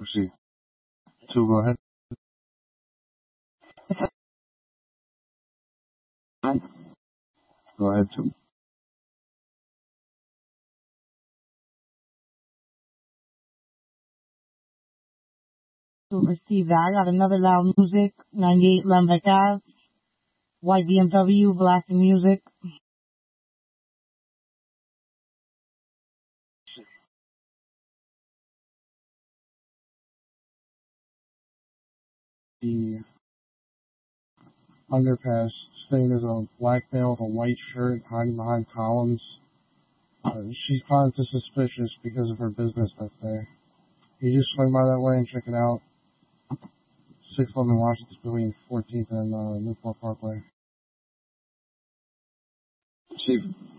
proceed. So go ahead. Go ahead, too. To receive that, I got another loud music, 98 Lembeck Ave, white BMW, blasting music. The underpass thing is a black male with a white shirt hiding behind columns. She's kind of suspicious because of her business that day. You just swing by that way and check it out. 611 Washington between 14th and Newport Parkway. Chief.